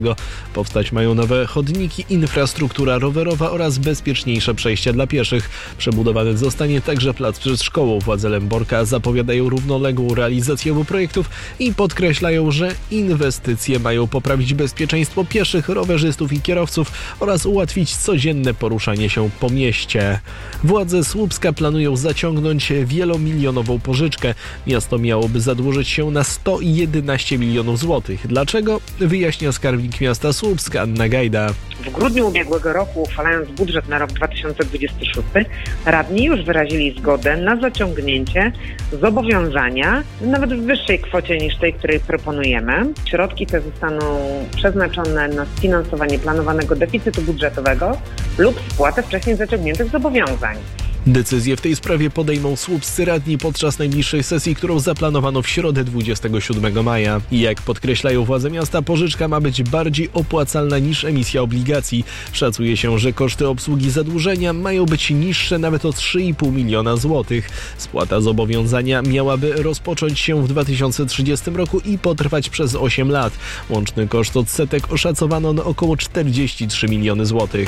Powstać mają nowe chodniki, infrastruktura rowerowa oraz bezpieczniejsze przejścia dla pieszych. Przebudowany zostanie także plac przed szkołą. Władze Lęborka zapowiadają równoległą realizację obu projektów i podkreślają, że inwestycje mają poprawić bezpieczeństwo pieszych, rowerzystów i kierowców oraz ułatwić codzienne poruszanie się po mieście. Władze Słupska planują zaciągnąć wielomilionową pożyczkę. Miasto miałoby zadłużyć się na 111 milionów złotych. Dlaczego? Wyjaśnia skarbnik miasta Słupska Anna Gajda. W grudniu ubiegłego roku, uchwalając budżet na rok 2026, radni już wyrazili zgodę na zaciągnięcie zobowiązania nawet w wyższej kwocie niż tej, której proponujemy. Środki te zostaną przeznaczone na sfinansowanie planowanego deficytu budżetowego lub spłatę wcześniej zaciągniętych zobowiązań. Decyzje w tej sprawie podejmą słupscy radni podczas najbliższej sesji, którą zaplanowano w środę 27 maja. Jak podkreślają władze miasta, pożyczka ma być bardziej opłacalna niż emisja obligacji. Szacuje się, że koszty obsługi zadłużenia mają być niższe nawet o 3,5 miliona złotych. Spłata zobowiązania miałaby rozpocząć się w 2030 roku i potrwać przez 8 lat. Łączny koszt odsetek oszacowano na około 43 miliony złotych.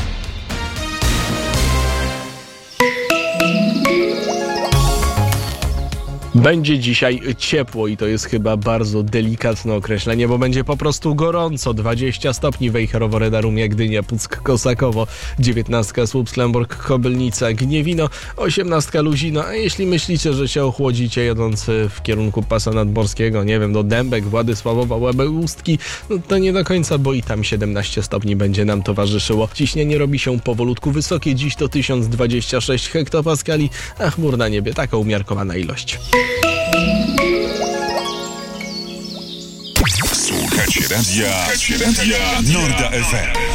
Będzie dzisiaj ciepło i to jest chyba bardzo delikatne określenie, bo będzie po prostu gorąco. 20 stopni Wejherowo, Reda, Rumia, Gdynia, Puck, Kosakowo, 19 Słupsk, Lęborg, Kobylnica, Gniewino, 18 Luzino, a jeśli myślicie, że się ochłodzicie jadąc w kierunku pasa nadmorskiego, nie wiem, do Dębek, Władysławowa, Łebę-Ustki, no to nie do końca, bo i tam 17 stopni będzie nam towarzyszyło. Ciśnienie robi się powolutku wysokie, dziś to 1026 hektopaskali, a chmur na niebie, taka umiarkowana ilość. Słuchacie radia Norda FM.